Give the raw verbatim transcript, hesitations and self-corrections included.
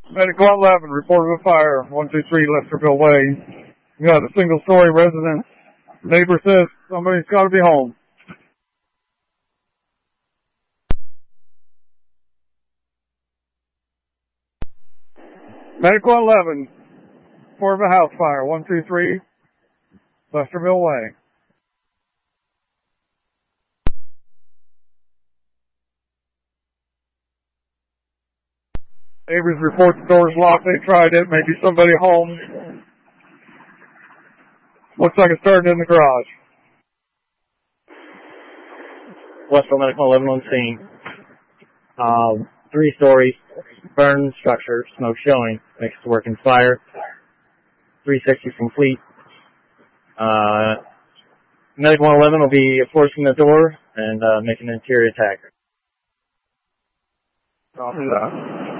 Medical eleven, report of a fire, one two three Lesterville Way. We got a single-story residence. Neighbor says somebody's got to be home. Medical eleven, report of a house fire, one two three Lesterville Way. Neighbors report the door's locked. They tried it. Maybe somebody home. Looks like it started in the garage. Westfield Medical eleven on scene. Um, three stories, burned structure, smoke showing, next to working fire. three sixty complete. Uh, Medical eleven will be forcing the door and uh, making an interior attack. Copy that.